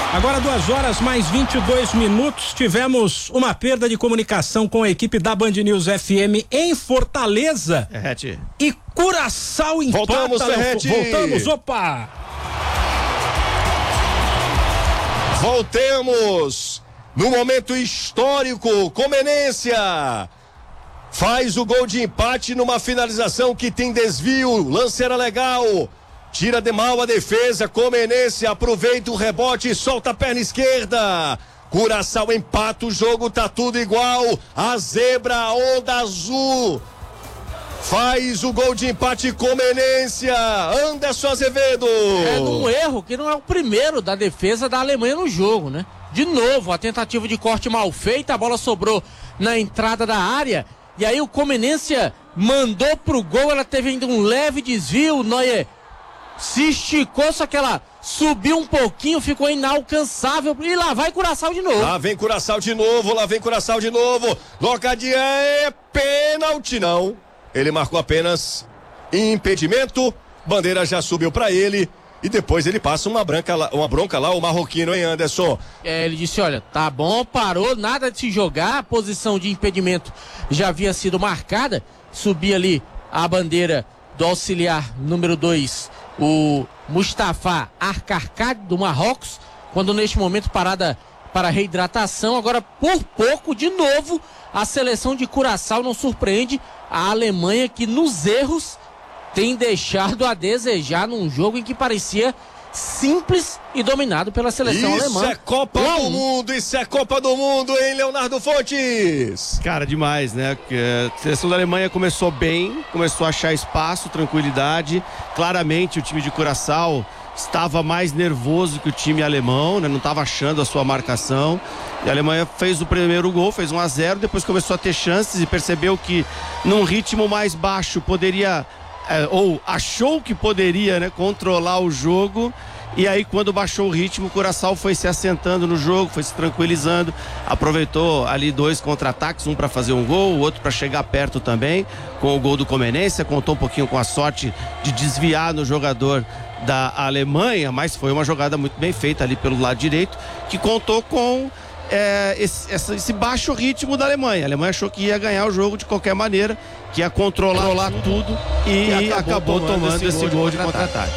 Agora 2h mais 22. Tivemos uma perda de comunicação com a equipe da Band News FM em Fortaleza. E Curaçao empata. Voltamos, Ferretti. Voltamos, opa! Voltemos no momento histórico. Comenência faz o gol de empate numa finalização que tem desvio. O lance era legal. Tira de mal a defesa. Comenência aproveita o rebote e solta a perna esquerda. Curaçao empata o jogo, tá tudo igual. A zebra, a onda azul faz o gol de empate. Comenência. Anderson Azevedo. Um erro que não é o primeiro da defesa da Alemanha no jogo, né? De novo, a tentativa de corte mal feita, a bola sobrou na entrada da área. E aí o Comenência mandou pro gol, ela teve ainda um leve desvio, o Neuer se esticou, só que ela subiu um pouquinho, ficou inalcançável. E lá vai Curaçao de novo. Lá vem Curaçao de novo, Locadinha é pênalti, não. Ele marcou apenas impedimento. Bandeira já subiu pra ele. E depois ele passa uma bronca lá, o marroquino, hein, Anderson? Ele disse, olha, tá bom, parou, nada de se jogar. A posição de impedimento já havia sido marcada. Subia ali a bandeira do auxiliar número 2, o Mustafa Arkarkad, do Marrocos, quando neste momento parada para reidratação. Agora, por pouco, de novo, a seleção de Curaçao não surpreende a Alemanha, que nos erros tem deixado a desejar num jogo em que parecia simples e dominado pela seleção alemã. Isso é Copa do Mundo, hein, Leonardo Fontes? Cara, demais, né? A seleção da Alemanha começou bem, começou a achar espaço, tranquilidade. Claramente o time de Curaçao estava mais nervoso que o time alemão, né? Não estava achando a sua marcação. E a Alemanha fez o primeiro gol, fez 1-0, depois começou a ter chances e percebeu que num ritmo mais baixo poderia, ou achou que poderia, né, controlar o jogo. E aí, quando baixou o ritmo, o Curaçao foi se assentando no jogo, foi se tranquilizando, aproveitou ali 2 contra-ataques, um para fazer um gol, o outro para chegar perto também, com o gol do Comenência. Contou um pouquinho com a sorte de desviar no jogador da Alemanha, mas foi uma jogada muito bem feita ali pelo lado direito, que contou com esse baixo ritmo da Alemanha. A Alemanha achou que ia ganhar o jogo de qualquer maneira, que ia controlar tudo e acabou tomando esse gol de contra-ataque.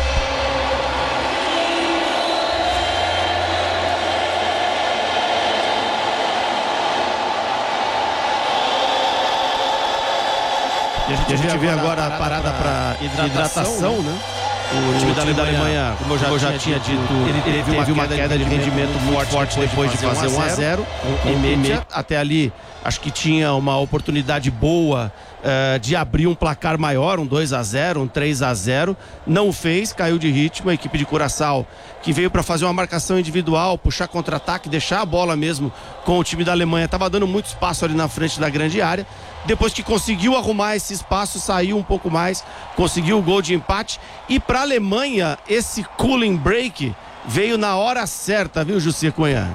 E a gente vê agora a parada para hidratação, né? O time da Alemanha, como eu já tinha dito, ele teve uma queda de rendimento muito forte depois de fazer 1-0. Até ali, acho que tinha uma oportunidade boa de abrir um placar maior, um 2-0, um 3-0. Não fez, caiu de ritmo. A equipe de Curaçao, que veio para fazer uma marcação individual, puxar contra-ataque, deixar a bola mesmo com o time da Alemanha, estava dando muito espaço ali na frente da grande área. Depois que conseguiu arrumar esse espaço, saiu um pouco mais, conseguiu o gol de empate. E para a Alemanha, esse cooling break veio na hora certa, viu, José Cunha?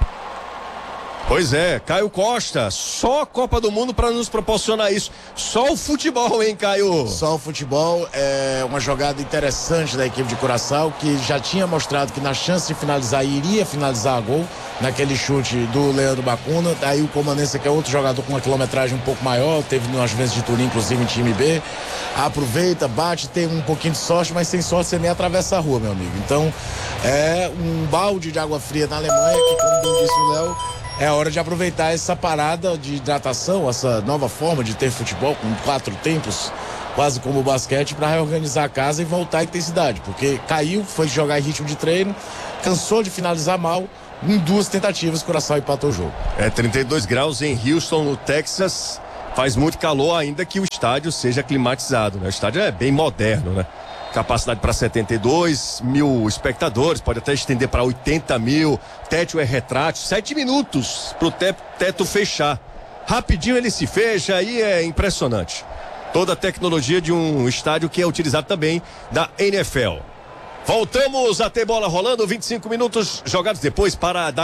Pois é, Caio Costa, só a Copa do Mundo para nos proporcionar isso. Só o futebol, hein, Caio? Só o futebol. É uma jogada interessante da equipe de Curaçao, que já tinha mostrado que na chance de finalizar, iria finalizar a gol, naquele chute do Leandro Bacuna. Daí o Comenência, que é outro jogador com uma quilometragem um pouco maior, teve nas vezes de Turim, inclusive em time B, aproveita, bate, tem um pouquinho de sorte, mas sem sorte você nem atravessa a rua, meu amigo. Então é um balde de água fria na Alemanha, que, como bem disse o Léo, é hora de aproveitar essa parada de hidratação, essa nova forma de ter futebol com 4 tempos, quase como o basquete, para reorganizar a casa e voltar à intensidade, porque caiu, foi jogar em ritmo de treino, cansou de finalizar mal. Em 2 tentativas, o Curaçao empatou o jogo. 32 graus em Houston, no Texas. Faz muito calor, ainda que o estádio seja climatizado, né? O estádio é bem moderno, né? Capacidade para 72 mil espectadores, pode até estender para 80 mil. Teto é retrátil, 7 minutos para o teto fechar. Rapidinho ele se fecha, aí é impressionante. Toda a tecnologia de um estádio que é utilizado também da NFL. Voltamos a ter bola rolando, 25 minutos jogados depois para dar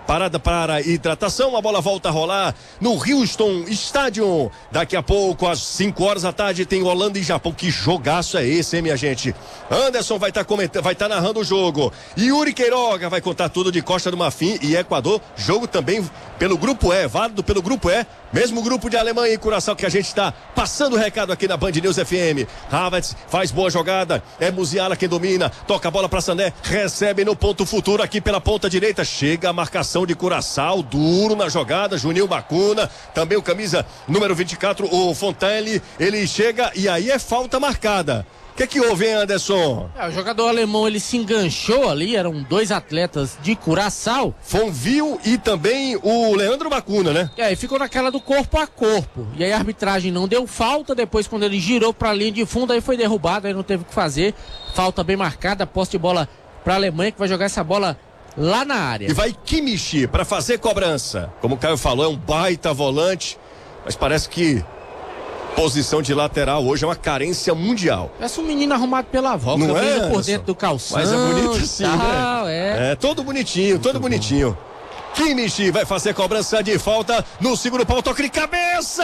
parada para hidratação, a bola volta a rolar no Houston Stadium. Daqui a pouco, às 5 horas da tarde, tem Holanda e Japão. Que jogaço é esse, hein, minha gente? Anderson vai estar narrando o jogo. Yuri Queiroga vai contar tudo de Costa do Marfim e Equador. Jogo também pelo grupo E, válido pelo grupo E. Mesmo grupo de Alemanha e Curaçao que a gente está passando o recado aqui na Band News FM. Havertz faz boa jogada, é Musiala quem domina, toca a bola para Sané, recebe no ponto futuro aqui pela ponta direita, chega a marcação de Curaçao, duro na jogada, Juninho Bacuna, também o camisa número 24, o Fontaine, ele chega e aí é falta marcada. O que houve, hein, Anderson? O jogador alemão, ele se enganchou ali, eram 2 atletas de Curaçao. Fonville e também o Leandro Bacuna, né? E ficou naquela do corpo a corpo. E aí a arbitragem não deu falta, depois quando ele girou pra linha de fundo, aí foi derrubado, aí não teve o que fazer. Falta bem marcada, posse de bola pra Alemanha, que vai jogar essa bola lá na área. E vai Kimmich pra fazer cobrança. Como o Caio falou, é um baita volante, mas parece que posição de lateral hoje é uma carência mundial. Parece um menino arrumado pela avó, não é por dentro do calção. Mas é bonito sim, tal, né? É todo bonitinho, muito todo bonitinho. Kimmich vai fazer cobrança de falta no segundo pau, toque de cabeça,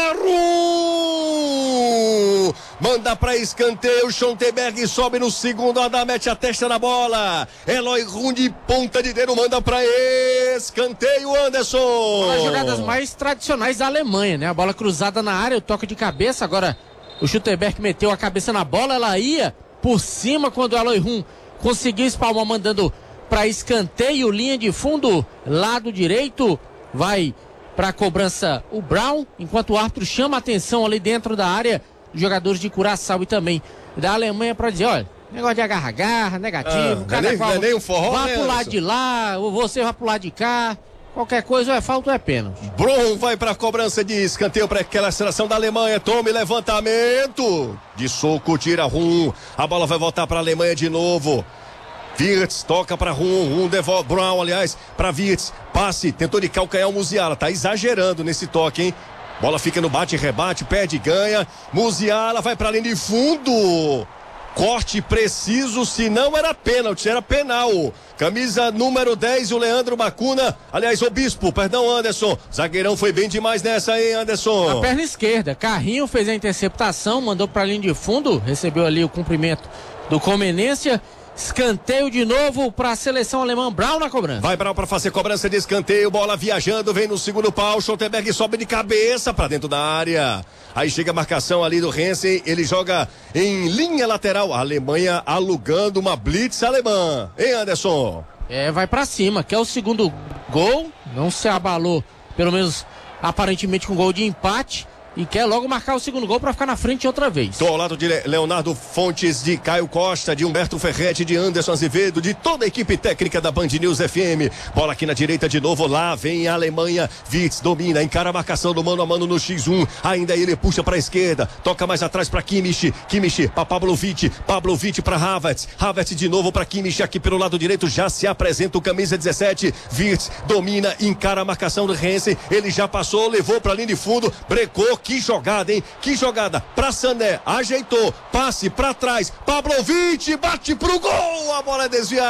manda pra escanteio, Schontenberg sobe no segundo, Adá mete a testa na bola, Eloy Rum de ponta de dedo, manda pra escanteio, Anderson. Uma das jogadas mais tradicionais da Alemanha, né? A bola cruzada na área, o toque de cabeça, agora o Schontenberg meteu a cabeça na bola, ela ia por cima quando o Eloy Rum conseguiu espalmar, mandando para escanteio, linha de fundo, lado direito, vai para a cobrança o Brown, enquanto o árbitro chama a atenção ali dentro da área, os jogadores de Curaçao e também da Alemanha para dizer, olha, negócio de agarra-agarra, negativo, cada qual nem um forró, vai pro lado de lá, você vai pro lado de cá, qualquer coisa ou é falta ou é pênalti. Brum vai para a cobrança de escanteio para aquela seleção da Alemanha, tome levantamento, de soco, tira Rum, a bola vai voltar para a Alemanha de novo. Wirtz toca para Rum devolve Brown, aliás, para Wirtz, passe, tentou de calcanhar o Musiala, tá exagerando nesse toque, hein? Bola fica no bate-rebate, perde e ganha. Musiala vai para a linha de fundo. Corte preciso, se não era pênalti, era penal. Camisa número 10, o Leandro Bacuna, aliás, o Bispo, perdão, Anderson. Zagueirão foi bem demais nessa aí, Anderson. Na perna esquerda, Carrinho fez a interceptação, mandou para a linha de fundo, recebeu ali o cumprimento do Comenência. Escanteio de novo para a seleção alemã, Brown na cobrança. Vai Brown para fazer cobrança de escanteio, bola viajando, vem no segundo pau, Schontenberg sobe de cabeça para dentro da área. Aí chega a marcação ali do Hansen, ele joga em linha lateral, a Alemanha alugando uma blitz alemã. Hein, Anderson? Vai para cima, que é o segundo gol, não se abalou, pelo menos aparentemente com gol de empate. E quer logo marcar o segundo gol para ficar na frente outra vez. Tô ao lado de Leonardo Fontes, de Caio Costa, de Humberto Ferretti, de Anderson Azevedo, de toda a equipe técnica da Band News FM. Bola aqui na direita de novo, lá vem a Alemanha. Wirtz domina, encara a marcação do mano a mano no X1. Ainda ele puxa para a esquerda, toca mais atrás para Kimmich. Kimmich para Pavlovic para Havertz. Havertz de novo para Kimmich aqui pelo lado direito. Já se apresenta o camisa 17. Wirtz domina, encara a marcação do Hansen. Ele já passou, levou para a linha de fundo, brecou. Que jogada, hein? Que jogada pra Sané, ajeitou, passe pra trás, Pavlovic bate pro gol, a bola é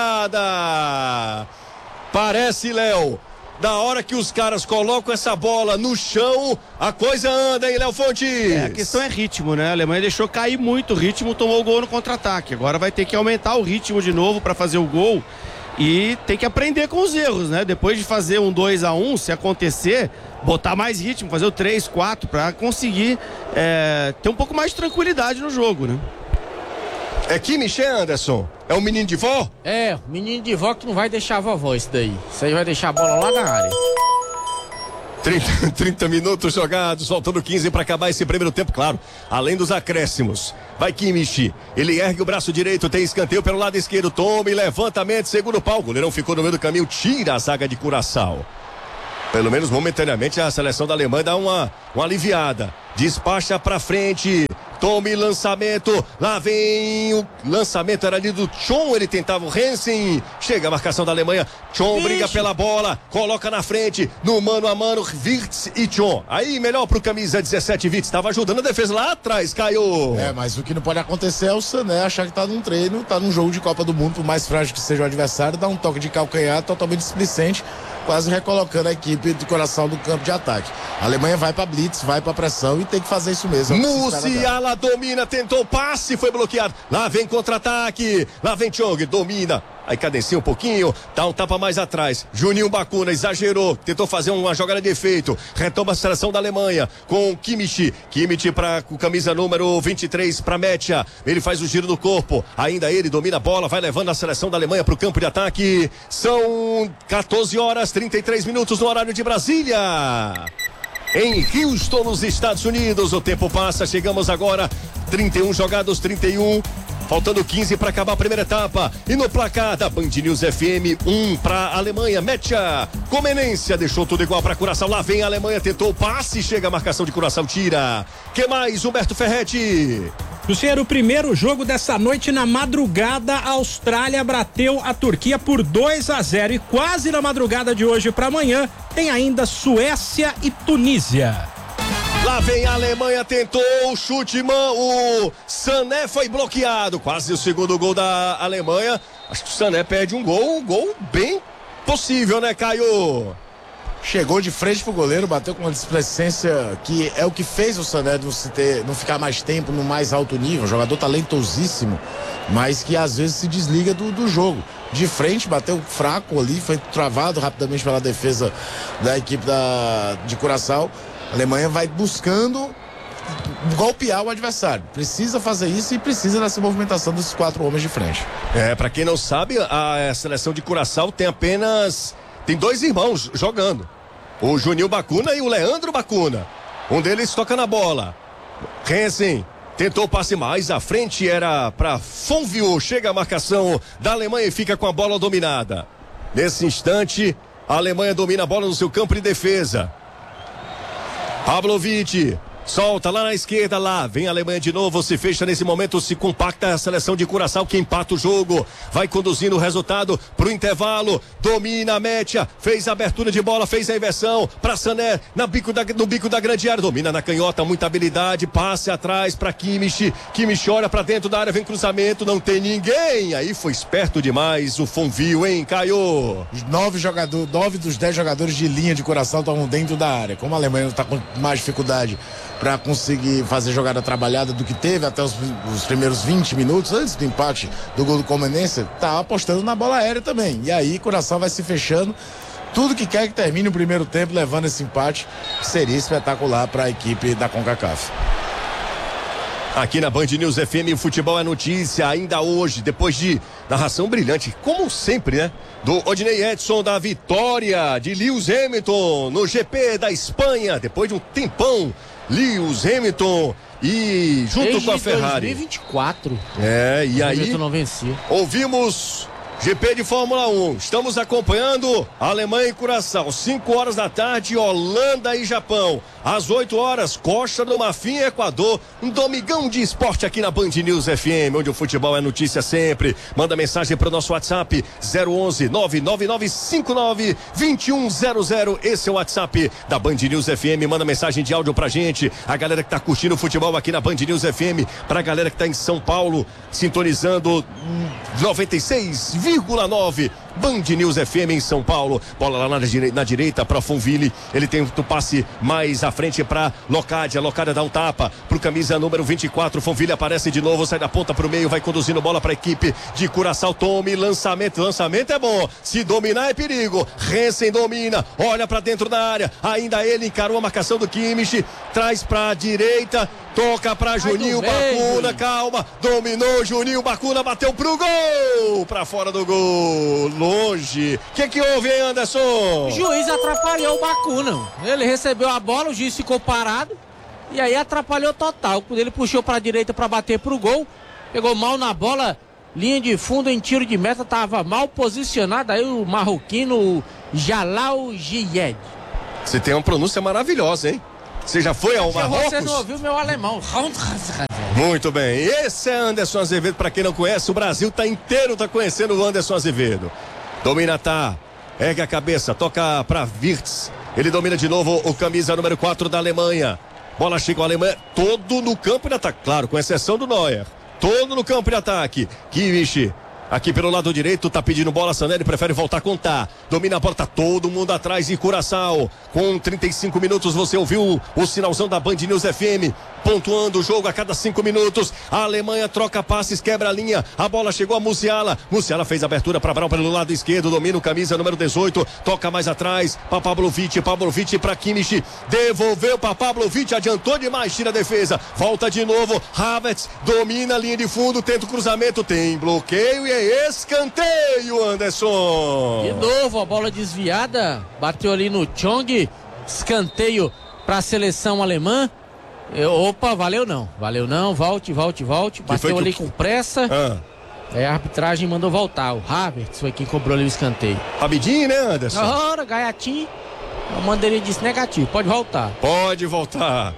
desviada. Parece, Léo, da hora que os caras colocam essa bola no chão, a coisa anda, hein, Léo Fontes? A questão é ritmo, né? A Alemanha deixou cair muito o ritmo, tomou o gol no contra-ataque. Agora vai ter que aumentar o ritmo de novo pra fazer o gol e tem que aprender com os erros, né? Depois de fazer um 2-1, se acontecer, botar mais ritmo, fazer o 3-4 para conseguir ter um pouco mais de tranquilidade no jogo, né? É Kimmich, Anderson? É um menino de vó? O menino de vó que não vai deixar a vovó isso daí. Isso aí vai deixar a bola lá na área. 30 minutos jogados, faltando 15 para acabar esse primeiro tempo, claro, além dos acréscimos. Vai Kimmich, ele ergue o braço direito, tem escanteio pelo lado esquerdo, tome, levantamento, segundo pau, o goleirão ficou no meio do caminho, tira a zaga de Curaçao. Pelo menos momentaneamente a seleção da Alemanha dá uma aliviada, despacha para frente. Tome lançamento, lá vem o lançamento, era ali do Chon, ele tentava o Hansen, chega a marcação da Alemanha, Chon briga pela bola, coloca na frente, no mano a mano, Wirtz e Chon, aí melhor pro camisa 17, Wirtz, estava ajudando a defesa lá atrás, Caio. Mas o que não pode acontecer é o Sané achar que tá num treino, tá num jogo de Copa do Mundo, por mais frágil que seja o adversário, dá um toque de calcanhar totalmente displicente, quase recolocando a equipe de Curaçao do campo de ataque. A Alemanha vai para blitz, vai para pressão e tem que fazer isso mesmo. Musiala domina, tentou passe, foi bloqueado. Lá vem contra-ataque, lá vem Chong, domina. Aí cadencia um pouquinho, dá um tapa mais atrás. Juninho Bacuna exagerou, tentou fazer uma jogada de efeito. Retoma a seleção da Alemanha com Kimmich. Kimmich com camisa número 23 para Mecha. Ele faz o giro do corpo. Ainda ele domina a bola, vai levando a seleção da Alemanha para o campo de ataque. São 14 horas 33 minutos no horário de Brasília. Em Houston, nos Estados Unidos, o tempo passa, chegamos agora 31 jogados, 31. Faltando 15 para acabar a primeira etapa. E no placar da Band News FM, 1 para a Alemanha. Mecha, Comenência, deixou tudo igual para Curaçao. Lá vem a Alemanha, tentou o passe, chega a marcação de Curaçao, tira. Que mais, Humberto Ferretti? Luciano, o primeiro jogo dessa noite na madrugada, a Austrália bateu a Turquia por 2-0. E quase na madrugada de hoje para amanhã, tem ainda Suécia e Tunísia. Lá vem a Alemanha, tentou o chute, o Sané foi bloqueado. Quase o segundo gol da Alemanha. Acho que o Sané perde um gol bem possível, né, Caio? Chegou de frente pro goleiro, bateu com uma displicência que é o que fez o Sané não ficar mais tempo no mais alto nível. Um jogador talentosíssimo, mas que às vezes se desliga do jogo. De frente, bateu fraco ali, foi travado rapidamente pela defesa da equipe de Curaçao. A Alemanha vai buscando golpear o adversário. Precisa fazer isso e precisa dessa movimentação desses 4 homens de frente. Pra quem não sabe, a seleção de Curaçao tem 2 irmãos jogando. O Juninho Bacuna e o Leandro Bacuna. Um deles toca na bola. Hansen tentou o passe mais à frente, era para Fonvio. Chega a marcação da Alemanha e fica com a bola dominada. Nesse instante, a Alemanha domina a bola no seu campo de defesa. Pavlovic solta lá na esquerda, lá vem a Alemanha de novo, se fecha nesse momento, se compacta a seleção de Curaçao que empata o jogo, vai conduzindo o resultado pro intervalo, domina a Mecha, fez a abertura de bola, fez a inversão para Sané no bico da grande área, domina na canhota, muita habilidade, passe atrás para Kimmich olha para dentro da área, vem cruzamento, não tem ninguém, aí foi esperto demais o Fonvio, hein, Caio? 9 dos 10 jogadores de linha de Curaçao estavam dentro da área, como a Alemanha está com mais dificuldade para conseguir fazer jogada trabalhada do que teve até os primeiros 20 minutos, antes do empate do gol do Comenência, tá apostando na bola aérea também. E aí Curaçao vai se fechando. Tudo que quer que termine o primeiro tempo levando esse empate seria espetacular para a equipe da CONCACAF. Aqui na Band News FM, o futebol é notícia ainda hoje, depois de narração brilhante, como sempre, né? Do Odinei Edson, da vitória de Lewis Hamilton no GP da Espanha, depois de um tempão. Lewis Hamilton e junto com a Ferrari. 2024. E aí Hamilton não vencia. Ouvimos GP de Fórmula 1. Estamos acompanhando a Alemanha e Curaçao. 5 horas da tarde, Holanda e Japão. Às 8 horas, Costa do Marfim e Equador. Um domingão de esporte aqui na Band News FM, onde o futebol é notícia sempre. Manda mensagem para o nosso WhatsApp 011 99959 2100. Esse é o WhatsApp da Band News FM. Manda mensagem de áudio pra gente. A galera que tá curtindo o futebol aqui na Band News FM. Pra galera que tá em São Paulo, sintonizando 96,9. Band News FM em São Paulo, bola lá na direita para Fonville, ele tem o passe mais à frente para Locádia dá um tapa pro camisa número 24, Fonville aparece de novo, sai da ponta pro meio, vai conduzindo bola para a equipe de Curaçao, tome lançamento é bom, se dominar é perigo, Hansen domina, olha para dentro da área, ainda ele encarou a marcação do Kimmich, traz para direita, toca para Juninho Bacuna, calma, dominou Juninho Bacuna, bateu pro gol, para fora do gol, longe. O que houve, hein, Anderson? O juiz atrapalhou o Bacuna. Ele recebeu a bola, o juiz ficou parado e aí atrapalhou total. Quando ele puxou para a direita para bater pro gol, pegou mal na bola, linha de fundo em tiro de meta, tava mal posicionado. Aí o marroquino Jalal Gied. Você tem uma pronúncia maravilhosa, hein? Você já foi ao Marrocos? Você não ouviu meu alemão. Muito bem, esse é Anderson Azevedo, para quem não conhece, o Brasil inteiro tá conhecendo o Anderson Azevedo. Domina, ergue a cabeça, toca para Wirtz, ele domina de novo o camisa número 4 da Alemanha, bola chega a Alemanha, todo no campo de ataque, claro, com exceção do Neuer, todo no campo de ataque, Kimmich, Aqui pelo lado direito, tá pedindo bola, Sanelli prefere voltar a contar. Domina a bola, tá todo mundo atrás de Curaçao. Com 35 minutos, você ouviu o sinalzão da Band News FM, pontuando o jogo a cada 5 minutos. A Alemanha troca passes, quebra a linha. A bola chegou a Musiala. Musiala fez a abertura para Brown pelo lado esquerdo, domina o camisa número 18, toca mais atrás para Pavlovic para Kimmich. Devolveu para Pavlovic, adiantou demais, tira a defesa. Volta de novo, Havertz domina a linha de fundo, tenta o cruzamento, tem bloqueio e é escanteio, Anderson. De novo a bola desviada, bateu ali no Chong, escanteio para a seleção alemã. Opa, valeu não, volte. Bateu ali com pressa. A arbitragem mandou voltar. O Havertz foi quem cobrou ali o escanteio. Rapidinho, né, Anderson? Ora, gaiatinho. A bandeirinha disse negativo, pode voltar. Pode voltar.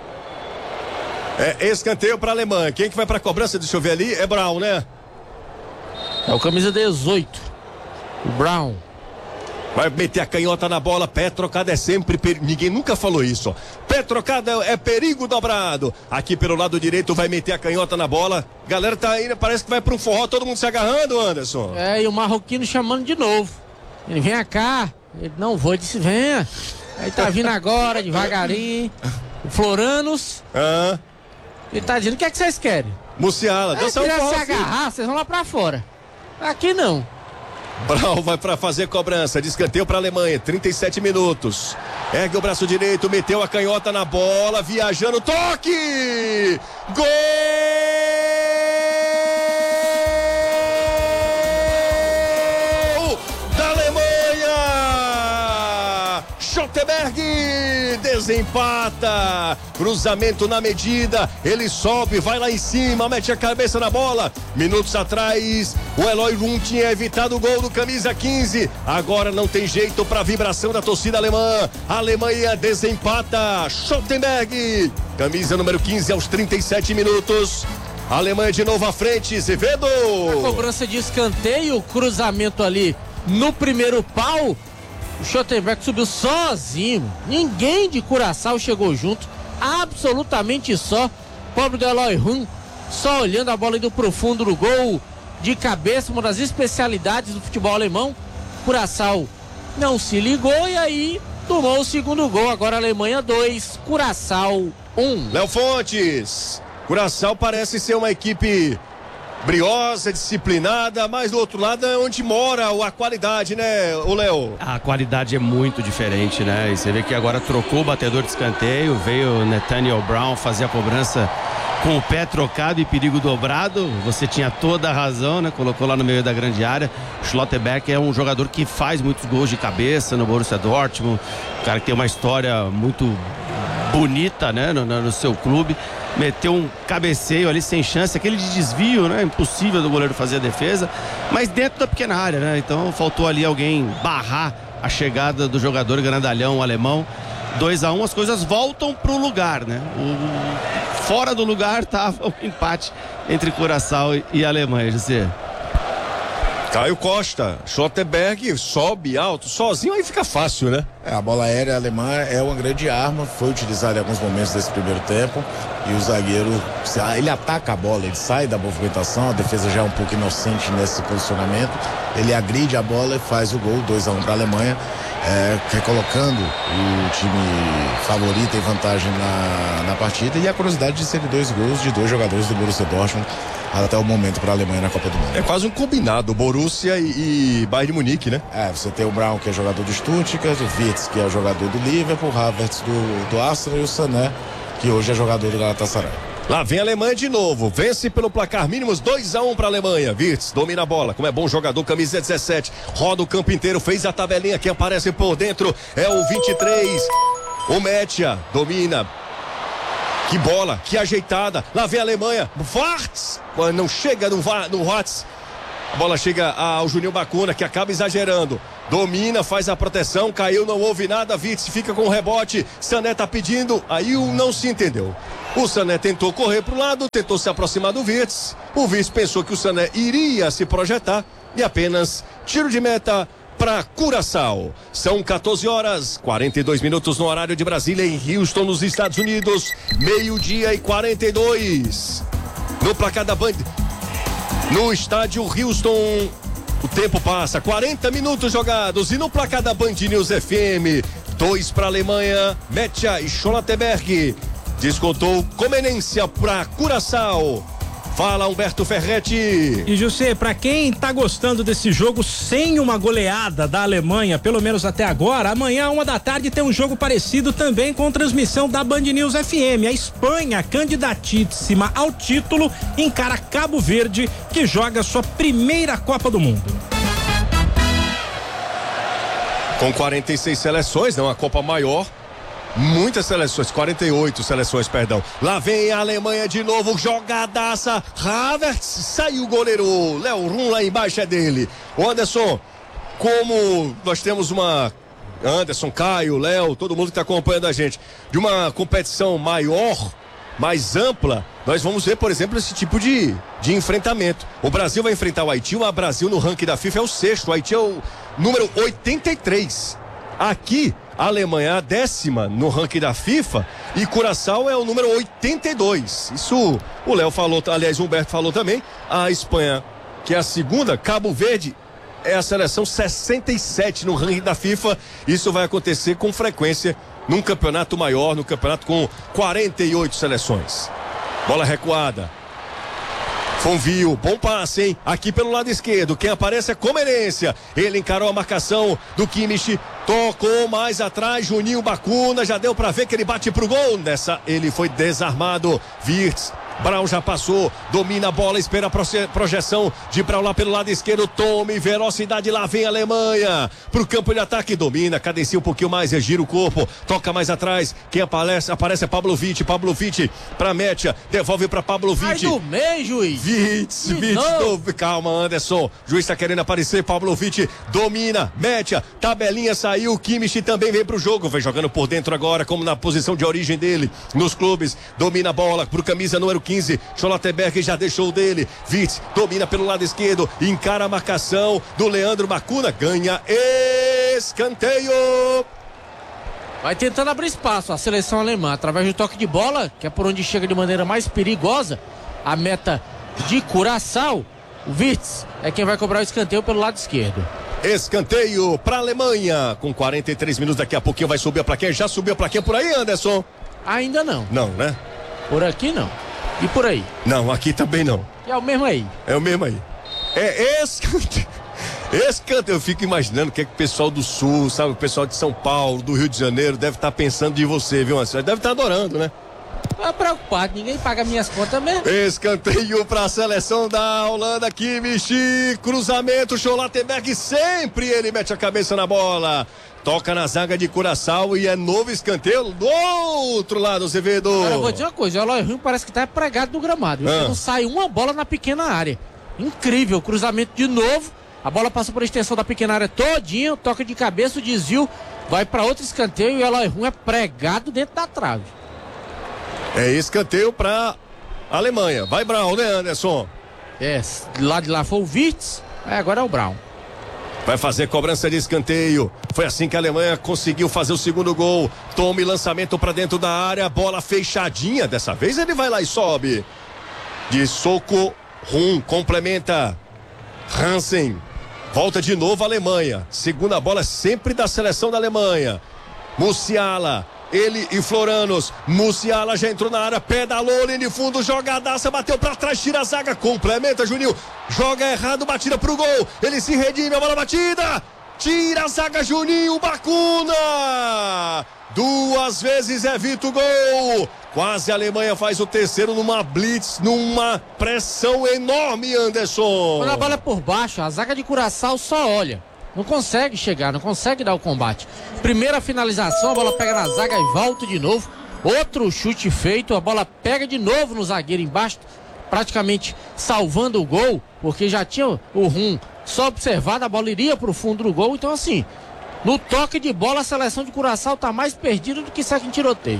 É escanteio para a Alemanha. Quem que vai para a cobrança? Deixa eu ver ali. É Brown, né? É o camisa 18. O Brown. Vai meter a canhota na bola. Pé trocado é sempre ninguém nunca falou isso. Pé trocado é perigo dobrado. Aqui pelo lado direito vai meter a canhota na bola. Galera tá indo, parece que vai para um forró, todo mundo se agarrando, Anderson. E o marroquino chamando de novo. Ele vem cá. Ele não vou, disse venha. Aí tá vindo agora devagarinho. O Floranos. Ele tá dizendo o que é que vocês querem? Musiala, se agarrar, vocês vão lá pra fora. Aqui não. Brown vai para fazer cobrança de escanteio para a Alemanha, 37 minutos. Ergue o braço direito, meteu a canhota na bola, viajando, toque! Gol da Alemanha! Schottenberg desempata, cruzamento na medida, ele sobe, vai lá em cima, mete a cabeça na bola. Minutos atrás, o Eloy Rum tinha evitado o gol do camisa 15, agora não tem jeito para a vibração da torcida alemã. A Alemanha desempata, Schottenberg, camisa número 15 aos 37 minutos. A Alemanha de novo à frente, Zevedo. A cobrança de escanteio, cruzamento ali no primeiro pau. O Schottenberg subiu sozinho, ninguém de Curaçao chegou junto, absolutamente só. Pobre do Eloy Rum, só olhando a bola indo pro fundo do gol, de cabeça, uma das especialidades do futebol alemão. Curaçao não se ligou e aí tomou o segundo gol. Agora Alemanha 2, Curaçao 1. Léo Fontes, Curaçao parece ser uma equipe briosa, disciplinada, mas do outro lado é onde mora a qualidade, né, o Léo? A qualidade é muito diferente, né? E você vê que agora trocou o batedor de escanteio, veio o Nathaniel Brown fazer a cobrança com o pé trocado e perigo dobrado. Você tinha toda a razão, né? Colocou lá no meio da grande área. O Schlotterbeck é um jogador que faz muitos gols de cabeça no Borussia Dortmund, um cara que tem uma história muito bonita, né, no seu clube. Meteu um cabeceio ali sem chance, aquele de desvio, né? Impossível do goleiro fazer a defesa, mas dentro da pequena área, né? Então faltou ali alguém barrar a chegada do jogador grandalhão alemão. 2-1, as coisas voltam pro lugar, né? Fora do lugar estava o empate entre Curaçao e Alemanha, José. Caio Costa, Schottenberg sobe alto, sozinho aí fica fácil, né? A bola aérea alemã é uma grande arma, foi utilizada em alguns momentos desse primeiro tempo e o zagueiro, ele ataca a bola, ele sai da movimentação, a defesa já é um pouco inocente nesse posicionamento, ele agride a bola e faz o gol, 2-1 para a Alemanha, recolocando o time favorito em vantagem na partida, e a curiosidade de serem 2 gols de 2 jogadores do Borussia Dortmund até o momento para a Alemanha na Copa do Mundo. É quase um combinado, Borussia e Bayern de Munique, né? Você tem o Brown, que é jogador do Stuttgart, o Wirtz, que é o jogador do Liverpool, o Havertz do Arsenal e o Sané, que hoje é jogador do Galatasaray. Lá vem a Alemanha de novo, vence pelo placar mínimos, 2-1 para a Alemanha. Wirtz domina a bola, como é bom jogador, camisa 17, roda o campo inteiro, fez a tabelinha, quem aparece por dentro é o 23, o Metia, domina. Que bola, que ajeitada, lá vem a Alemanha, Wartz, não chega no Wartz, a bola chega ao Juninho Bacuna, que acaba exagerando, domina, faz a proteção, caiu, não houve nada, Wirtz fica com o rebote, Sané tá pedindo, aí não se entendeu. O Sané tentou correr pro lado, tentou se aproximar do Wirtz, o Wirtz pensou que o Sané iria se projetar e apenas tiro de meta para Curaçao. São 14h42 no horário de Brasília, em Houston, nos Estados Unidos, 12:42. No placar da Band. no estádio Houston. O tempo passa, 40 minutos jogados e no placar da Band News FM, 2 para a Alemanha, Mecha e Scholottenberg. Descontou Comenência para Curaçao. Fala, Humberto Ferretti. E José, pra quem tá gostando desse jogo sem uma goleada da Alemanha, pelo menos até agora, amanhã, 1h tem um jogo parecido também com transmissão da Band News FM. A Espanha, candidatíssima ao título, encara Cabo Verde, que joga sua primeira Copa do Mundo. Com 46 seleções, não, a Copa maior. Muitas seleções, 48 seleções, perdão. Lá vem a Alemanha de novo, jogadaça. Havertz, saiu o goleiro. Léo Rum lá embaixo é dele. O Anderson, como nós temos uma... Anderson, Caio, Léo, todo mundo que está acompanhando a gente, de uma competição maior, mais ampla, nós vamos ver, por exemplo, esse tipo de enfrentamento. O Brasil vai enfrentar o Haiti. O Brasil no ranking da FIFA é o 6º. O Haiti é o número 83. Aqui, a Alemanha é a 10ª no ranking da FIFA e Curaçao é o número 82. Isso o Léo falou, aliás, o Humberto falou também. A Espanha, que é a 2ª, Cabo Verde é a seleção 67 no ranking da FIFA. Isso vai acontecer com frequência num campeonato maior, no campeonato com 48 seleções. Bola recuada. Fonvio, bom passe, hein? Aqui pelo lado esquerdo, quem aparece é Comenência. Ele encarou a marcação do Kimmich, tocou mais atrás, Juninho Bacuna, já deu pra ver que ele bate pro gol. Nessa, ele foi desarmado. Wirtz, Brown já passou, domina a bola, espera a projeção de Brown lá pelo lado esquerdo, tome velocidade, lá vem a Alemanha pro campo de ataque, domina, cadencia um pouquinho mais, regira o corpo, toca mais atrás, quem aparece é Pavlovic pra Mecha, devolve pra Pavlovic. Sai do meio, juiz. Wirtz, calma, Anderson, juiz tá querendo aparecer, Pavlovic domina, Mecha, tabelinha saiu, Kimmich também vem pro jogo, vem jogando por dentro agora, como na posição de origem dele, nos clubes, domina a bola pro camisa número 15, Scholottenberg já deixou dele. Wirtz domina pelo lado esquerdo, encara a marcação do Leandro Bacuna, ganha escanteio. Vai tentando abrir espaço a seleção alemã através do toque de bola, que é por onde chega de maneira mais perigosa a meta de Curaçao. O Wirtz é quem vai cobrar o escanteio pelo lado esquerdo. Escanteio para a Alemanha. Com 43 minutos, daqui a pouquinho vai subir a plaquinha. Já subiu a plaquinha por aí, Anderson? Ainda não. Não, né? Por aqui não. E por aí? Não, aqui também não. E é o mesmo aí. É o mesmo aí. É escanteio. Escanteio. Eu fico imaginando o que é que o pessoal do Sul, sabe? O pessoal de São Paulo, do Rio de Janeiro, deve estar pensando de você, viu? Deve estar adorando, né? Não é preocupado, ninguém paga minhas contas mesmo. Escanteio para a seleção da Holanda, Kimmich, cruzamento, Scholottenberg, sempre ele mete a cabeça na bola. Toca na zaga de Curaçao e é novo escanteio do outro lado, Azevedo. Agora eu vou dizer uma coisa, o Eloy Rum parece que tá pregado no gramado. Não sai uma bola na pequena área. Incrível, cruzamento de novo. A bola passa por extensão da pequena área todinha, toca de cabeça, o desvio, vai para outro escanteio e o Eloy Rum é pregado dentro da trave. É escanteio para Alemanha. Vai Brown, né, Anderson? Lá de lá foi o Wirtz, agora é o Brown. Vai fazer cobrança de escanteio. Foi assim que a Alemanha conseguiu fazer o segundo gol. Tome lançamento para dentro da área, bola fechadinha. Dessa vez ele vai lá e sobe. De soco, Rum complementa. Hansen. Volta de novo a Alemanha. Segunda bola sempre da seleção da Alemanha. Musiala. Ele e Floranos. Musiala já entrou na área, pedalou, linha de fundo, jogadaça, bateu pra trás, tira a zaga, complementa, Juninho. Joga errado, batida pro gol. Ele se redime, a bola batida. Tira a zaga, Juninho Bacuna. 2 vezes evita o gol. Quase a Alemanha faz o terceiro numa blitz, numa pressão enorme, Anderson. Quando a bola é por baixo, a zaga de Curaçao só olha. Não consegue chegar, não consegue dar o combate. Primeira finalização, a bola pega na zaga e volta de novo. Outro chute feito, a bola pega de novo no zagueiro embaixo, praticamente salvando o gol, porque já tinha o Rum só observado, a bola iria pro fundo do gol. Então assim, no toque de bola a seleção de Curaçao tá mais perdida do que segue em tiroteio.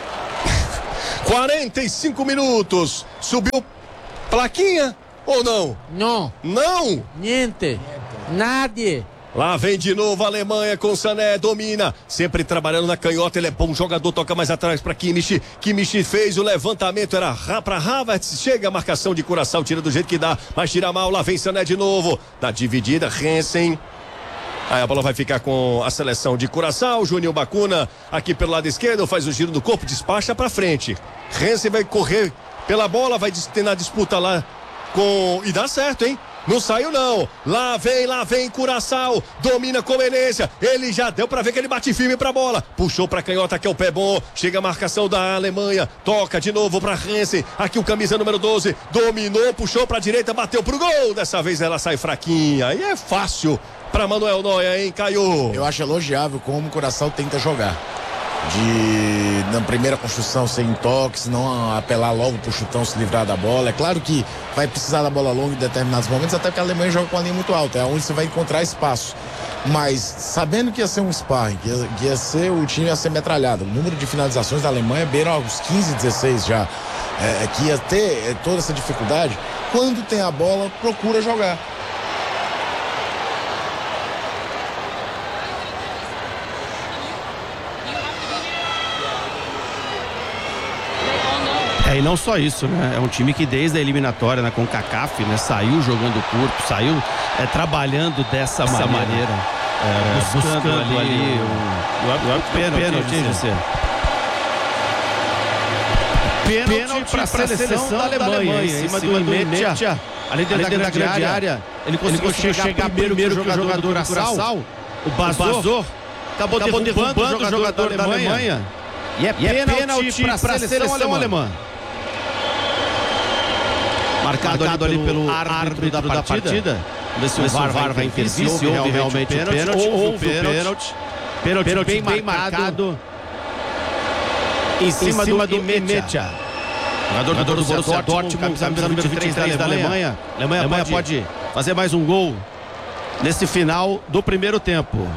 45 minutos, subiu plaquinha ou não? Não. Não? Niente. Nadie. Lá vem de novo a Alemanha com o Sané, domina, sempre trabalhando na canhota, ele é bom jogador, toca mais atrás para Kimmich. Kimmich fez o levantamento, era para Havertz, chega a marcação de Curaçao, tira do jeito que dá, mas tira mal, lá vem Sané de novo, na dividida, Hansen. Aí a bola vai ficar com a seleção de Curaçao, Juninho Bacuna aqui pelo lado esquerdo, faz o giro do corpo, despacha para frente. Hansen vai correr pela bola, vai ter na disputa lá com... E dá certo, hein? Não saiu não, lá vem Curaçao, domina com Menezes, ele já deu pra ver que ele bate firme pra bola, puxou pra canhota que é o pé bom, chega a marcação da Alemanha, toca de novo pra Hansen, aqui o camisa número 12, dominou, puxou pra direita, bateu pro gol, dessa vez ela sai fraquinha, aí é fácil pra Manuel Neuer, hein, Caio? Eu acho elogiável como o Curaçao tenta jogar. Na primeira construção sem toques, não apelar logo pro chutão, se livrar da bola. É claro que vai precisar da bola longa em determinados momentos, até porque a Alemanha joga com a linha muito alta, é onde você vai encontrar espaço. Mas sabendo que ia ser um sparring, que ia ser, o time ia ser metralhado, o número de finalizações da Alemanha beira os 15, 16 já, que ia ter toda essa dificuldade, quando tem a bola, procura jogar. E não só isso, né? É um time que desde a eliminatória na CONCACAF, né, saiu jogando curto, saiu trabalhando dessa maneira. Buscando ali o pênalti. Pênalti para a seleção da Alemanha, em cima do Imetia, ali dentro da grande área. Ele conseguiu chegar primeiro que o jogador do Curaçao, o Bazor, acabou derrubando o jogador da Alemanha. E é pênalti para a seleção alemã. Marcado ali pelo árbitro da partida. Vamos ver se o VAR vai intervir, se houve realmente pênalti. Pênalti bem marcado em cima do Imetia. Jogador do Borussia Dortmund, camisa número 23 da Alemanha. A Alemanha pode fazer mais um gol nesse final do primeiro tempo.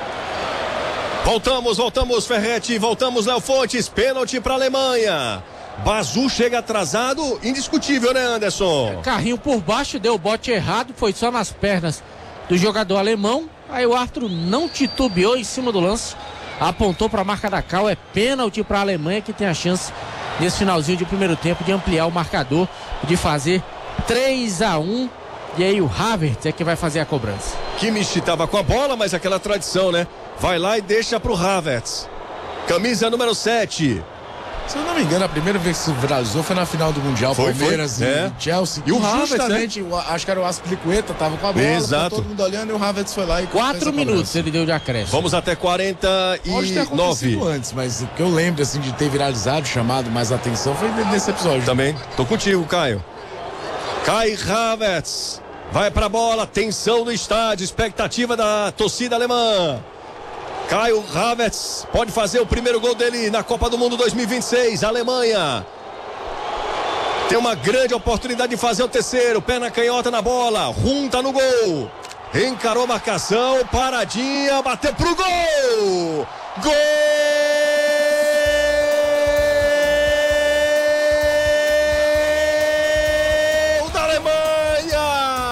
Voltamos, Ferretti, voltamos, Léo Fontes, pênalti para a Alemanha. Bazu chega atrasado, indiscutível, né, Anderson? Carrinho por baixo, deu o bote errado, foi só nas pernas do jogador alemão. Aí o árbitro não titubeou em cima do lance, apontou para a marca da cal. É pênalti para a Alemanha, que tem a chance nesse finalzinho de primeiro tempo de ampliar o marcador, de fazer 3-1. E aí o Havertz é que vai fazer a cobrança. Kimmich estava com a bola, mas aquela tradição, né? Vai lá e deixa pro Havertz. Camisa número 7. Se eu não me engano, a primeira vez que se viralizou foi na final do Mundial, Palmeiras e Chelsea. E o Havertz, justamente, acho que era o Aspilicueta, tava com a bola, exato, todo mundo olhando, e o Havertz foi lá e 4 minutos ele deu de acréscimo. Vamos até 49. Pode ter acontecido antes, mas o que eu lembro assim de ter viralizado, chamado mais atenção, foi nesse episódio. Também, tô contigo, Caio. Kai Havertz vai pra bola, tensão do estádio, expectativa da torcida alemã. Kai Havertz pode fazer o primeiro gol dele na Copa do Mundo 2026. A Alemanha tem uma grande oportunidade de fazer o terceiro. Pé na canhota na bola, runta no gol. Encarou a marcação, paradinha, bateu pro gol. Gol da Alemanha.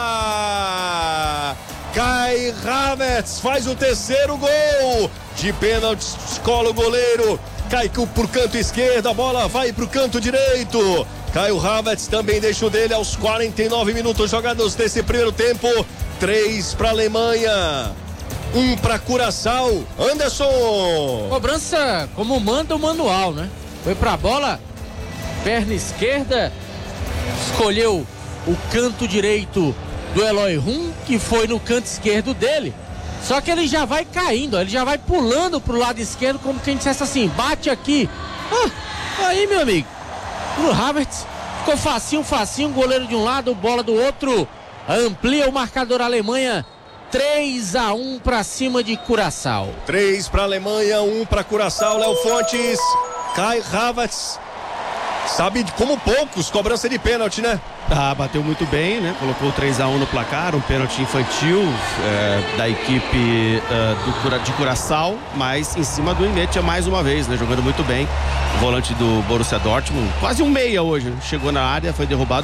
Kai Havertz faz o terceiro gol. De pênalti, escola o goleiro. Cai por canto esquerdo, a bola vai pro canto direito. Kai Havertz também deixa o dele aos 49 minutos jogados desse primeiro tempo. 3 para a Alemanha, 1 para Curaçao. Anderson. Cobrança como manda o manual, né? Foi pra bola, perna esquerda, escolheu o canto direito do Eloy Rum, que foi no canto esquerdo dele. Só que ele já vai caindo, ele já vai pulando pro lado esquerdo, como quem dissesse assim, bate aqui. Aí, meu amigo, o Havertz ficou facinho, goleiro de um lado, bola do outro. Amplia o marcador Alemanha, 3-1 pra cima de Curaçao. 3 pra Alemanha, 1 pra Curaçao. Léo Fontes, Kai Havertz, sabe como poucos, cobrança de pênalti, né? Bateu muito bem, né? Colocou 3-1 no placar, um pênalti infantil da equipe de Curaçao, mas em cima do Imetia mais uma vez, né? Jogando muito bem. O volante do Borussia Dortmund, quase um meia hoje, chegou na área, foi derrubado.